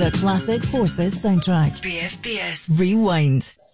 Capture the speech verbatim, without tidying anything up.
The classic Forces soundtrack. B F B S Rewind.